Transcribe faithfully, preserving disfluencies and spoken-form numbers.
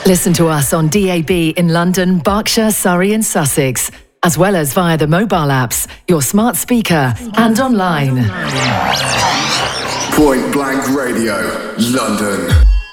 Listen to us on D A B in London, Berkshire, Surrey and Sussex, as well as via the mobile apps, your smart speaker and online. Point Blank Radio, London.